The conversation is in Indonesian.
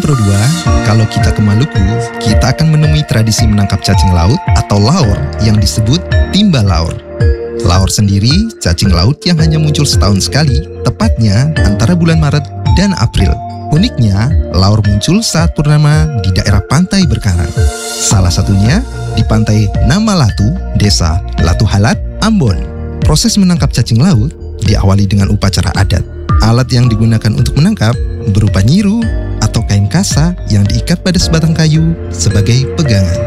Pro 2, kalau kita ke Maluku, kita akan menemui tradisi menangkap cacing laut atau laur yang disebut timba laur. Laur sendiri, cacing laut yang hanya muncul setahun sekali, tepatnya antara bulan Maret dan April. Uniknya, laur muncul saat purnama di daerah pantai berkarang. Salah satunya di pantai Namalatu, desa Latu Halat, Ambon. Proses menangkap cacing laut diawali dengan upacara adat. Alat yang digunakan untuk menangkap berupa nyiru atau kain kasa yang diikat pada sebatang kayu sebagai pegangan.